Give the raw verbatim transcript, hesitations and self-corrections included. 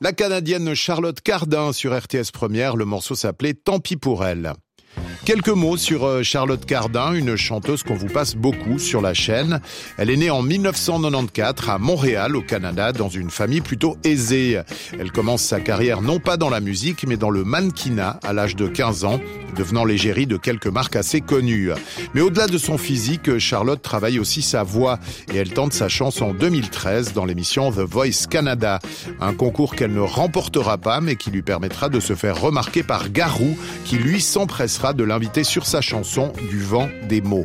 La Canadienne Charlotte Cardin sur R T S Première, le morceau s'appelait « Tant pis pour elle ». Quelques mots sur Charlotte Cardin, une chanteuse qu'on vous passe beaucoup sur la chaîne. Elle est née en dix-neuf cent quatre-vingt-quatorze à Montréal, au Canada, dans une famille plutôt aisée. Elle commence sa carrière non pas dans la musique, mais dans le mannequinat à l'âge de quinze ans, devenant l'égérie de quelques marques assez connues. Mais au-delà de son physique, Charlotte travaille aussi sa voix et elle tente sa chance en deux mille treize dans l'émission The Voice Canada. Un concours qu'elle ne remportera pas, mais qui lui permettra de se faire remarquer par Garou, qui lui s'empressera de l'inviter sur sa chanson « Du vent des mots ».